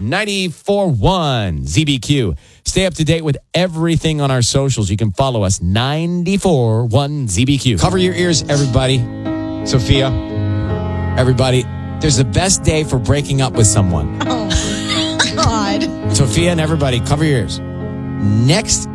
94.1 ZBQ. Stay up to date with everything on our socials. You can follow us, 94.1 ZBQ. Cover your ears, everybody. Sophia, everybody. There's the best day for breaking up with someone. Oh, God. Sophia and everybody, cover your ears. Next